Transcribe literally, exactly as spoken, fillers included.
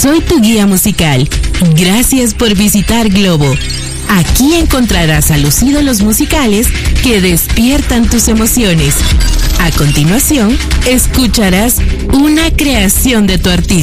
soy tu guía musical. Gracias por visitar Globo. Aquí encontrarás a los ídolos musicales que despiertan tus emociones. A continuación, escucharás una creación de tu artista.